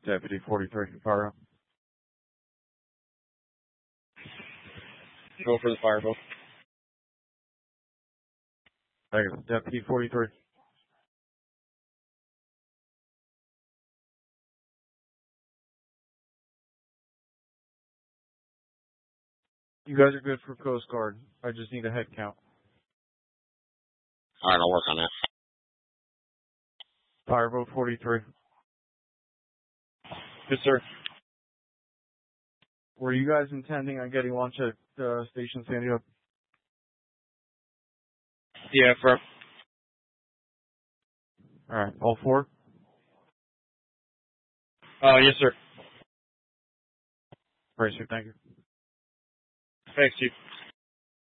Deputy 43, fire up. Go for the fire boat. Negative. Deputy 43. You guys are good for Coast Guard. I just need a head count. All right, I'll work on that. Fireboat 43. Yes, sir. Were you guys intending on getting lunch at Station Sandy Hook? Yeah, for. All right, all four? Yes, sir. Right, sir. Thank you. Thanks, Chief.